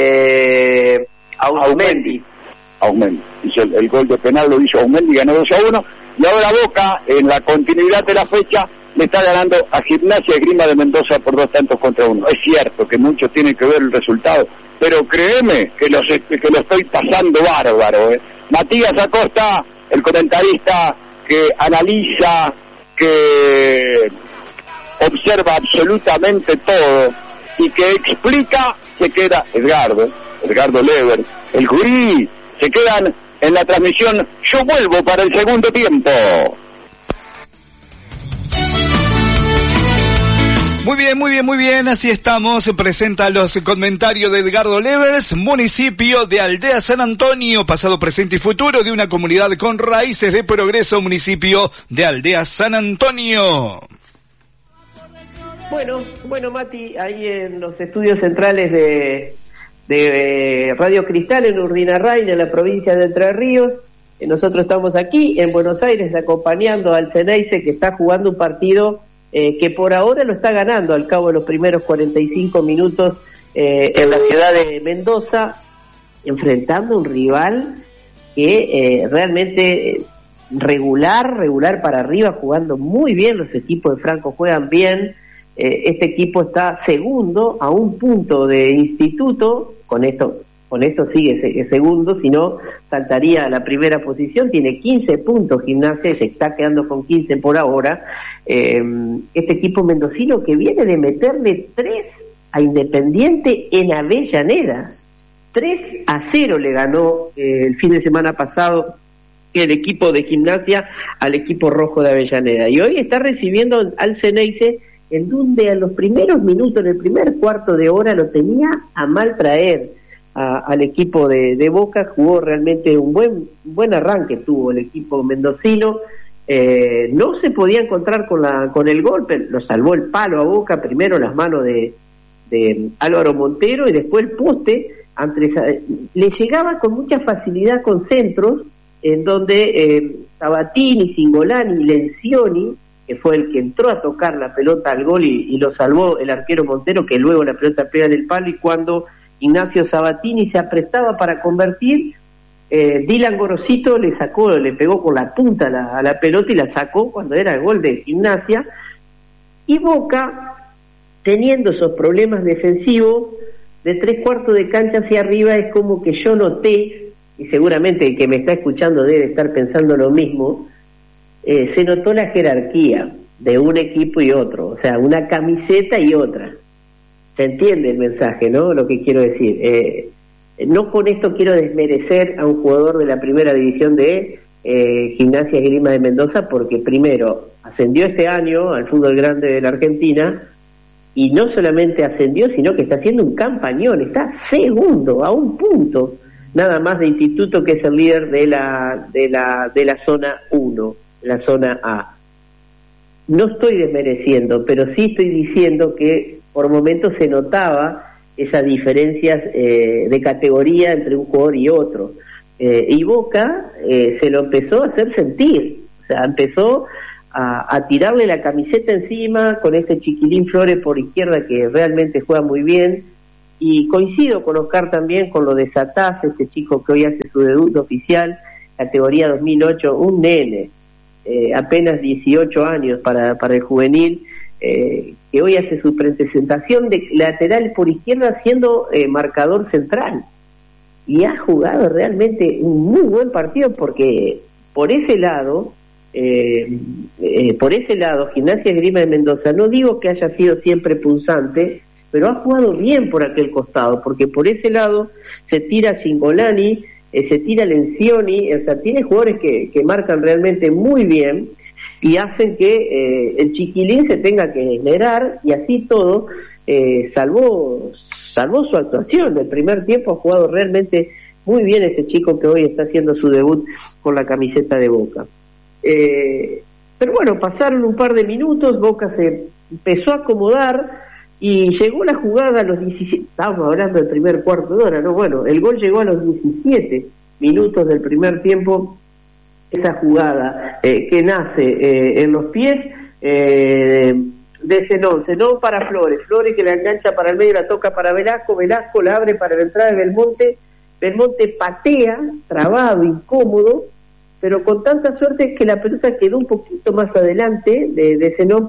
Aumendi. Hizo el gol de penal, lo hizo Aumendi, ganó 2-1, y ahora Boca, en la continuidad de la fecha, le está ganando a Gimnasia Grima de Mendoza por 2-1. Es cierto que mucho tiene que ver el resultado, pero créeme que lo estoy pasando bárbaro. Matías Acosta, el comentarista que analiza, que observa absolutamente todo y que explica, se queda Edgardo Lever, el gurí, se quedan en la transmisión. Yo vuelvo para el segundo tiempo. Muy bien, así estamos. Se presenta los comentarios de Edgardo Levers. Municipio de Aldea San Antonio, pasado, presente y futuro de una comunidad con raíces de progreso. Municipio de Aldea San Antonio. Bueno, Mati, ahí en los estudios centrales de Radio Cristal en Urdinarrain, en la provincia de Entre Ríos, nosotros estamos aquí en Buenos Aires acompañando al Ceneice, que está jugando un partido que por ahora lo está ganando al cabo de los primeros 45 minutos en la ciudad de Mendoza, enfrentando un rival que realmente regular para arriba, jugando muy bien. Los equipos de Franco juegan bien. Este equipo está segundo a un punto de Instituto. Con esto sigue segundo, si no saltaría a la primera posición. Tiene 15 puntos Gimnasia y se está quedando con 15 por ahora. Este equipo mendocino que viene de meterle 3 a Independiente en Avellaneda. 3-0 le ganó el fin de semana pasado el equipo de Gimnasia al equipo rojo de Avellaneda. Y hoy está recibiendo al Ceneice, en donde a los primeros minutos, en el primer cuarto de hora, lo tenía a mal traer al equipo de Boca. Jugó realmente un buen arranque, tuvo el equipo mendocino. No se podía encontrar con el golpe, lo salvó el palo a Boca, primero las manos de Álvaro Montero y después el poste. Le llegaba con mucha facilidad con centros, en donde Sabatini, Cingolani y Lencioni, que fue el que entró a tocar la pelota al gol y lo salvó el arquero Montero, que luego la pelota pega en el palo, y cuando Ignacio Sabatini se aprestaba para convertir, Dylan Gorosito le pegó con la punta a la pelota y la sacó cuando era el gol de Gimnasia. Y Boca, teniendo esos problemas defensivos, de 3/4 de cancha hacia arriba, es como que yo noté, y seguramente el que me está escuchando debe estar pensando lo mismo, se notó la jerarquía de un equipo y otro, o sea, una camiseta y otra. ¿Se entiende el mensaje, no? Lo que quiero decir. No con esto quiero desmerecer a un jugador de la primera división de Gimnasia Esgrima de Mendoza, porque primero ascendió este año al fútbol grande de la Argentina, y no solamente ascendió, sino que está haciendo un campañón, está segundo, a un punto nada más de Instituto, que es el líder de la zona 1, la zona A. No estoy desmereciendo, pero sí estoy diciendo que por momentos se notaba esas diferencias de categoría entre un jugador y otro. Y Boca se lo empezó a hacer sentir, o sea, empezó a tirarle la camiseta encima con este Chiquilín Flores por izquierda, que realmente juega muy bien. Y coincido con Oscar también con lo de Sataz, este chico que hoy hace su debut oficial, categoría 2008, un nene, apenas 18 años para el juvenil, que hoy hace su presentación de lateral por izquierda siendo marcador central. Y ha jugado realmente un muy buen partido, porque por ese lado Gimnasia Esgrima de Mendoza, no digo que haya sido siempre punzante, pero ha jugado bien por aquel costado, porque por ese lado se tira Cingolani, se tira Lencioni, o sea, tiene jugadores que marcan realmente muy bien y hacen que el Chiquilín se tenga que esmerar, y así todo salvó su actuación. El primer tiempo ha jugado realmente muy bien este chico que hoy está haciendo su debut con la camiseta de Boca. Pero bueno, pasaron un par de minutos, Boca se empezó a acomodar y llegó la jugada a los 17, estábamos hablando del primer cuarto de hora, ¿no? Bueno, el gol llegó a los 17 minutos del primer tiempo, esa jugada que nace en los pies de Zenón para Flores que la engancha para el medio, la toca para Velasco la abre para la entrada de Belmonte patea, trabado, incómodo, pero con tanta suerte que la pelota quedó un poquito más adelante de Zenón,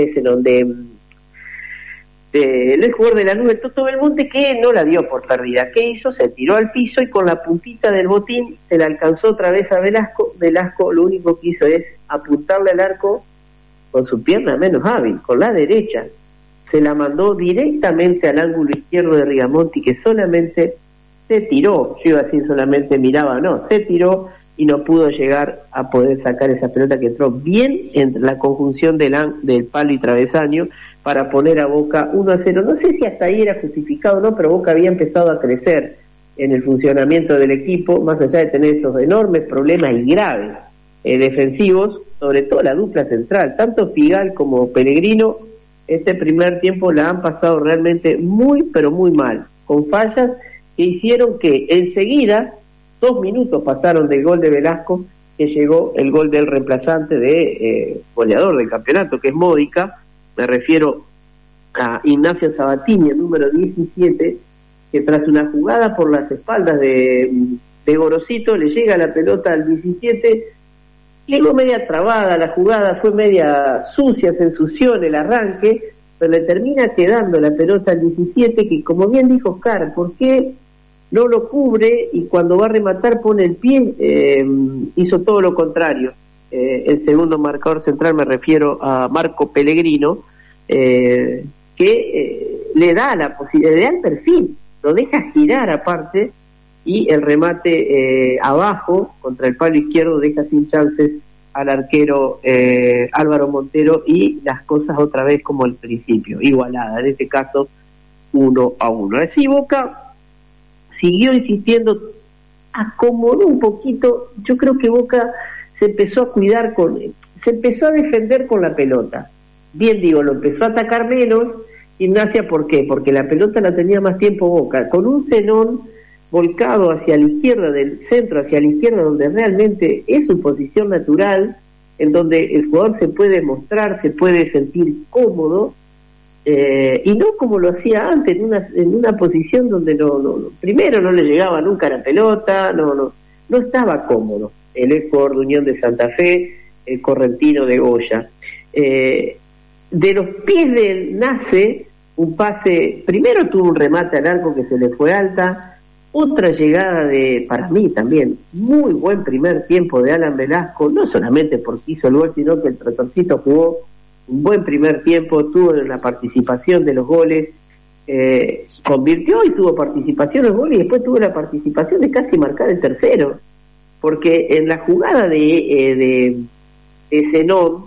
el jugador de la nube, Toto Belmonte, que no la dio por perdida. ¿Qué hizo? Se tiró al piso y con la puntita del botín se la alcanzó otra vez a Velasco lo único que hizo es apuntarle al arco con su pierna menos hábil, con la derecha. Se la mandó directamente al ángulo izquierdo de Rigamonti, que solamente se tiró, yo iba a decir solamente miraba, no, se tiró y no pudo llegar a poder sacar esa pelota que entró bien entre la conjunción del palo y travesaño para poner a Boca 1-0. No sé si hasta ahí era justificado o no, pero Boca había empezado a crecer en el funcionamiento del equipo, más allá de tener esos enormes problemas y graves defensivos, sobre todo la dupla central, tanto Figal como Pellegrino, este primer tiempo la han pasado realmente muy, pero muy mal, con fallas que hicieron que enseguida, 2 minutos pasaron del gol de Velasco, que llegó el gol del reemplazante de goleador del campeonato, que es Módica. Me refiero a Ignacio Sabatini, el número 17, que tras una jugada por las espaldas de Gorosito, le llega la pelota al 17, llegó media trabada, la jugada fue media sucia, se ensució en el arranque, pero le termina quedando la pelota al 17, que como bien dijo Oscar, ¿por qué no lo cubre y cuando va a rematar pone el pie? Hizo todo lo contrario. El segundo marcador central, me refiero a Marco Pellegrino, que le da la posibilidad, le da el perfil, lo deja girar aparte, y el remate abajo contra el palo izquierdo deja sin chances al arquero Álvaro Montero, y las cosas otra vez como al principio, igualada, en este caso 1-1. Así Boca siguió insistiendo, acomodó un poquito. Yo creo que Boca se empezó a cuidar se empezó a defender con la pelota. Bien digo, lo empezó a atacar menos Gimnasia. ¿Por qué? Porque la pelota la tenía más tiempo Boca, con un Zenón volcado hacia la izquierda del centro, hacia la izquierda, donde realmente es su posición natural, en donde el jugador se puede mostrar, se puede sentir cómodo, y no como lo hacía antes, en una posición donde primero no le llegaba nunca la pelota, no estaba cómodo. El ex jugador de Unión de Santa Fe, el correntino de Goya. De los pies del Nace, un pase, primero tuvo un remate al arco que se le fue alta, otra llegada para mí también, muy buen primer tiempo de Alan Velasco, no solamente porque hizo el gol, sino que el Tratorcito jugó un buen primer tiempo, tuvo la participación de los goles, convirtió y tuvo participación en los goles, y después tuvo la participación de casi marcar el tercero. porque en la jugada de Zenón,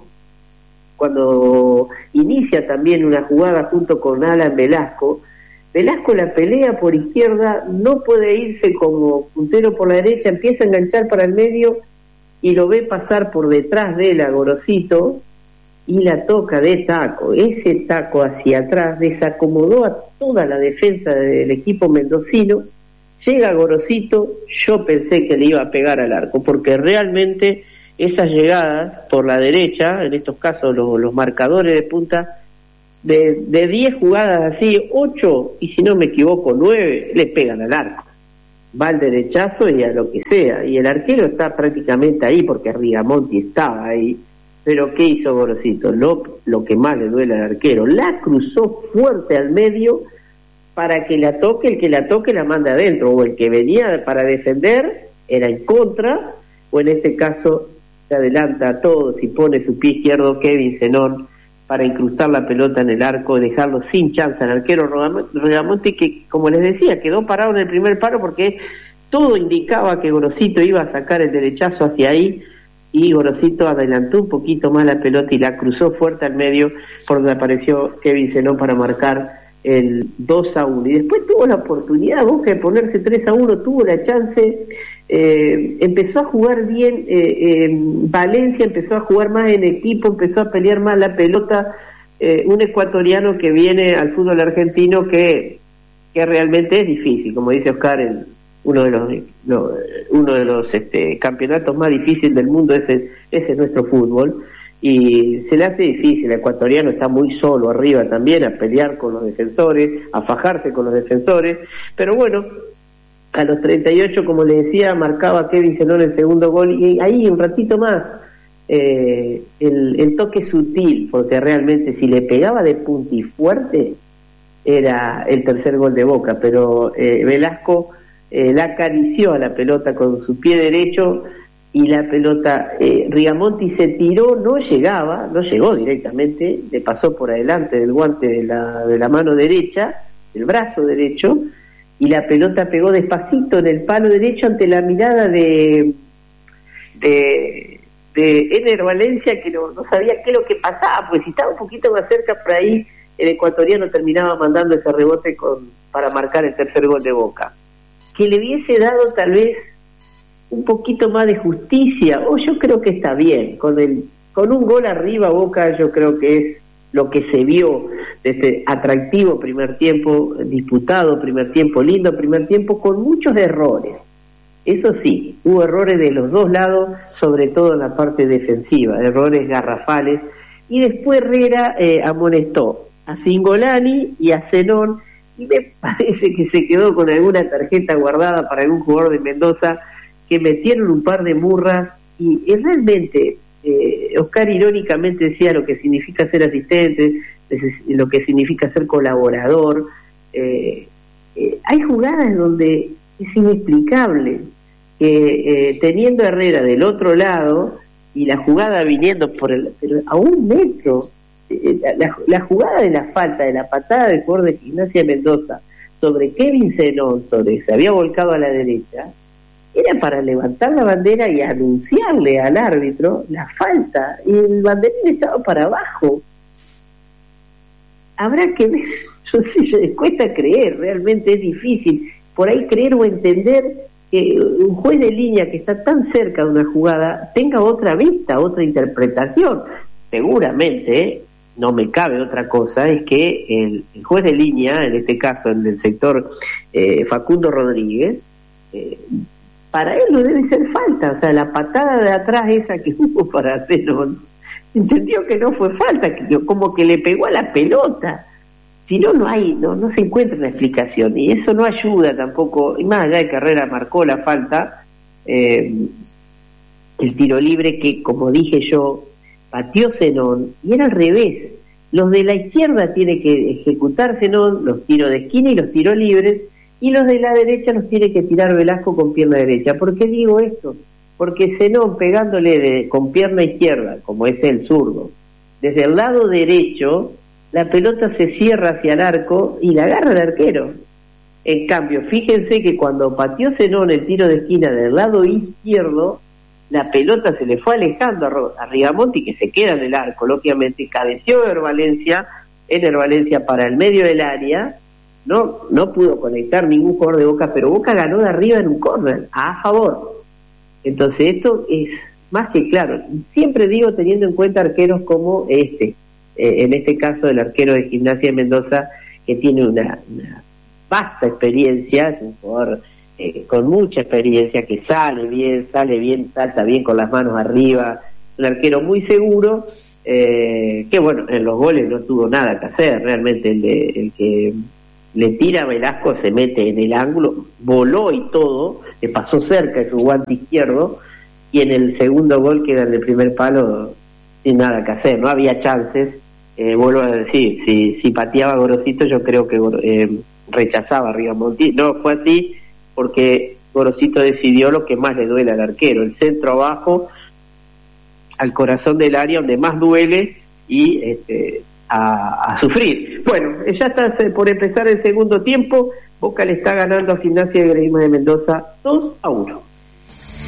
cuando inicia también una jugada junto con Alan Velasco la pelea por izquierda, no puede irse como puntero por la derecha, empieza a enganchar para el medio y lo ve pasar por detrás de él a Gorosito y la toca de taco. Ese taco hacia atrás desacomodó a toda la defensa del equipo mendocino. Llega Gorosito, yo pensé que le iba a pegar al arco, porque realmente esas llegadas por la derecha, en estos casos los marcadores de punta, de 10 jugadas así, 8, y si no me equivoco 9, le pegan al arco. Va al derechazo y a lo que sea, y el arquero está prácticamente ahí porque Rigamonti estaba ahí. Pero ¿qué hizo Gorosito? Lo que más le duele al arquero, la cruzó fuerte al medio para que la toque, el que la toque la manda adentro, o el que venía para defender era en contra, o en este caso se adelanta a todos y pone su pie izquierdo Kevin Zenón para incrustar la pelota en el arco, dejarlo sin chance al arquero Rigamonti, que, como les decía, quedó parado en el primer palo porque todo indicaba que Gorosito iba a sacar el derechazo hacia ahí, y Gorosito adelantó un poquito más la pelota y la cruzó fuerte al medio, por donde apareció Kevin Zenón para marcar el 2-1. Y después tuvo la oportunidad Boca de ponerse 3-1, tuvo la chance, empezó a jugar bien, Valencia empezó a jugar más en equipo, empezó a pelear más la pelota, un ecuatoriano que viene al fútbol argentino que realmente es difícil, como dice Oscar, uno de los campeonatos más difíciles del mundo, ese es nuestro fútbol, y se le hace difícil. El ecuatoriano está muy solo arriba también, a pelear con los defensores, a fajarse con los defensores, pero bueno, a los 38, como le decía, marcaba Kevin Zenón el segundo gol, y ahí un ratito más el toque sutil, porque realmente si le pegaba de punta y fuerte era el tercer gol de Boca, pero Velasco la acarició a la pelota con su pie derecho, y la pelota, Rigamonti se tiró, no llegó directamente, le pasó por adelante del guante de la mano derecha, del brazo derecho, y la pelota pegó despacito en el palo derecho ante la mirada de Ener Valencia, que no sabía qué es lo que pasaba, pues si estaba un poquito más cerca por ahí, el ecuatoriano terminaba mandando ese rebote para marcar el tercer gol de Boca, que le hubiese dado tal vez un poquito más de justicia, o yo creo que está bien, con un gol arriba Boca, yo creo que es lo que se vio de este atractivo primer tiempo, disputado primer tiempo, lindo primer tiempo, con muchos errores. Eso sí, hubo errores de los dos lados, sobre todo en la parte defensiva, errores garrafales, y después Herrera amonestó a Cingolani y a Zenón, y me parece que se quedó con alguna tarjeta guardada para algún jugador de Mendoza, que metieron un par de murras, y realmente Oscar irónicamente decía lo que significa ser asistente, lo que significa ser colaborador. Hay jugadas donde es inexplicable que teniendo a Herrera del otro lado y la jugada viniendo pero a 1 metro, la jugada de la falta, de la patada del jugador de Gimnasia de Mendoza sobre Kevin Zenón, se había volcado a la derecha, era para levantar la bandera y anunciarle al árbitro la falta, y el banderín estaba para abajo. Habrá que ver, yo sé, cuesta creer, realmente es difícil por ahí creer o entender que un juez de línea que está tan cerca de una jugada tenga otra vista, otra interpretación. Seguramente, no me cabe otra cosa, es que el juez de línea, en este caso en el sector Facundo Rodríguez, para él no debe ser falta, o sea, la patada de atrás esa que hubo para Zenón, entendió que no fue falta, que como que le pegó a la pelota. Si no se encuentra una explicación, y eso no ayuda tampoco, y más allá de que Herrera marcó la falta, el tiro libre que, como dije yo, pateó Zenón, y era al revés, los de la izquierda tiene que ejecutar Zenón, los tiros de esquina y los tiros libres, y los de la derecha los tiene que tirar Velasco con pierna derecha. ¿Por qué digo esto? Porque Zenón pegándole con pierna izquierda, como es el zurdo, desde el lado derecho, la pelota se cierra hacia el arco y la agarra el arquero. En cambio, fíjense que cuando pateó Zenón el tiro de esquina del lado izquierdo, la pelota se le fue alejando a Rigamonti, que se queda en el arco, lógicamente cabeció Ener Valencia para el medio del área, no pudo conectar ningún jugador de Boca, pero Boca ganó de arriba en un córner, a favor. Entonces esto es más que claro. Siempre digo, teniendo en cuenta arqueros como en este caso el arquero de Gimnasia de Mendoza, que tiene una vasta experiencia, es un jugador con mucha experiencia, que sale bien, salta bien con las manos arriba, un arquero muy seguro, que bueno, en los goles no tuvo nada que hacer, realmente el que le tira a Velasco se mete en el ángulo, voló y todo, le pasó cerca de su guante izquierdo, y en el segundo gol queda en el primer palo sin nada que hacer, no había chances. Vuelvo a decir, si pateaba Gorosito, yo creo que rechazaba a Rigamonti. No fue así, porque Gorosito decidió lo que más le duele al arquero, el centro abajo, al corazón del área donde más duele, y a sufrir. Bueno, ya está por empezar el segundo tiempo. Boca le está ganando a Gimnasia de Grima de Mendoza 2-1.